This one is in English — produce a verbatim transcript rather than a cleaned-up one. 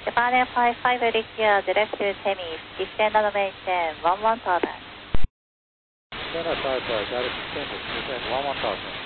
Japan five five Lycia, direct to Temis, descend on maintain one one thousand. Japan five five, direct to Temis, descend one one thousand.